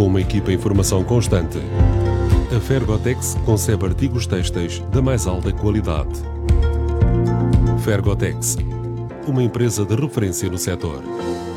com uma equipa em formação constante. A Fergotex concebe artigos têxteis da mais alta qualidade. Fergotex, uma empresa de referência no setor.